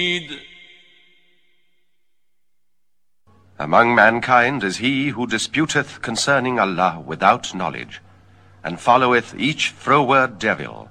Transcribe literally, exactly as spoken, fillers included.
Among mankind is he who disputeth concerning Allah without knowledge, and followeth each froward devil,